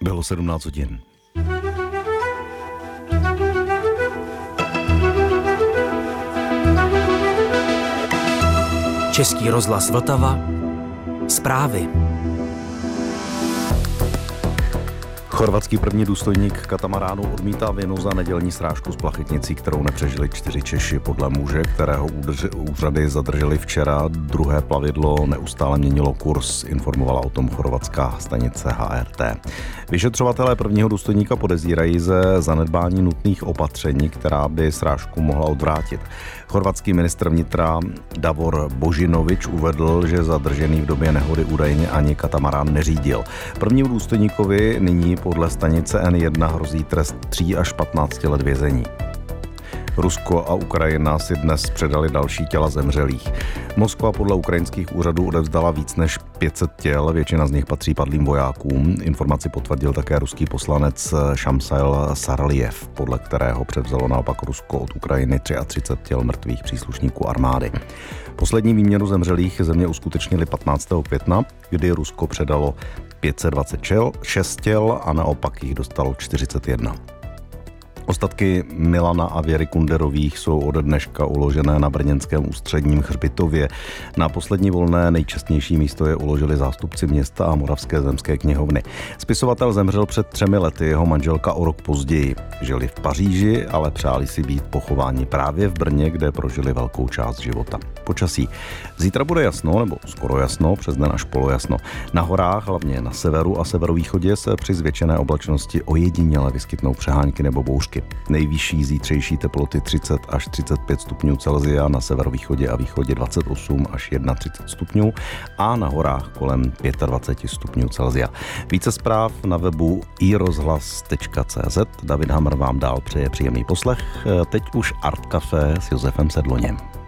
Bylo 17 hodin. Český rozhlas Vltava. Zprávy. Chorvatský první důstojník katamaránu odmítá vinu za nedělní srážku s plachetnicí, kterou nepřežili 4 Češi. Podle muže, kterého úřady zadrželi včera, druhé plavidlo neustále měnilo kurz, informovala o tom chorvatská stanice HRT. Vyšetřovatelé prvního důstojníka podezírají ze zanedbání nutných opatření, která by srážku mohla odvrátit. Chorvatský ministr vnitra Davor Božinovič uvedl, že zadržený v době nehody údajně ani katamarán neřídil. Prvnímu důstojníkovi nyní podle stanice N1 hrozí trest 3 až 15 let vězení. Rusko a Ukrajina si dnes předali další těla zemřelých. Moskva podle ukrajinských úřadů odevzdala víc než 500 těl, většina z nich patří padlým vojákům. Informaci potvrdil také ruský poslanec Šamsail Saralijev, podle kterého převzalo naopak Rusko od Ukrajiny 33 těl mrtvých příslušníků armády. Poslední výměnu zemřelých země uskutečnili 15. května, kdy Rusko předalo 526 těl a naopak jich dostalo 41. Ostatky Milana a Věry Kunderových jsou ode dneška uložené na brněnském ústředním hřbitově. Na poslední volné nejčestnější místo je uložili zástupci města a Moravské zemské knihovny. Spisovatel zemřel před 3 lety, jeho manželka o rok později. Žili v Paříži, ale přáli si být pochováni právě v Brně, kde prožili velkou část života. Počasí. Zítra bude jasno, nebo skoro jasno, přes den až polojasno. Na horách, hlavně na severu a severovýchodě, se při zvětšené oblačnosti ojediněle vyskytnou přehánky nebo bouřky. Nejvyšší zítřejší teploty 30 až 35 stupňů Celsia, na severovýchodě a východě 28 až 31 stupňů a na horách kolem 25 stupňů Celsia. Více zpráv na webu iRozhlas.cz. David Hamr vám dál přeje příjemný poslech. Teď už Art Café s Josefem Sedloněm.